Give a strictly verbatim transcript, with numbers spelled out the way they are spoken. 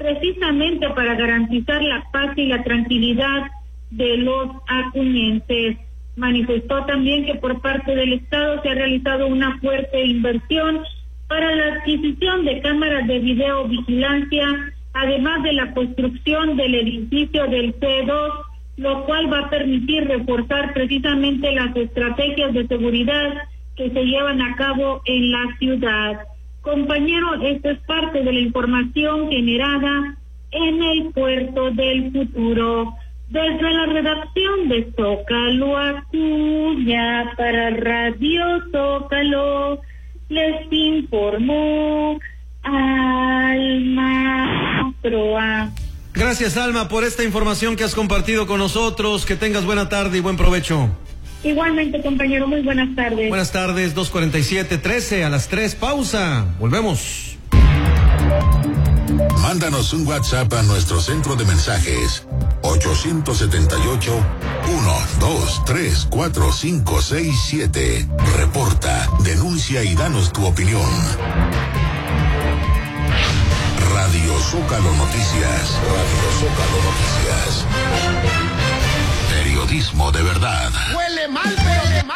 precisamente para garantizar la paz y la tranquilidad de los acuñenses. Manifestó también que por parte del Estado se ha realizado una fuerte inversión para la adquisición de cámaras de videovigilancia, además de la construcción del edificio del C dos, lo cual va a permitir reforzar precisamente las estrategias de seguridad que se llevan a cabo en la ciudad. Compañero, esto es parte de la información generada en el Puerto del Futuro. Desde la redacción de Zócalo Acuña para Radio Zócalo, les informó Alma Proa. Gracias, Alma, por esta información que has compartido con nosotros. Que tengas buena tarde y buen provecho. Igualmente, compañero, muy buenas tardes. Buenas tardes, dos cuarenta y siete, trece a las tres, pausa. Volvemos. Mándanos un WhatsApp a nuestro centro de mensajes ochocientos setenta y ocho, uno, dos, tres, cuatro, cinco, seis, siete. Reporta, denuncia y danos tu opinión. Radio Zócalo Noticias. Radio Zócalo Noticias. Periodismo de verdad. Huele mal, pero de mal.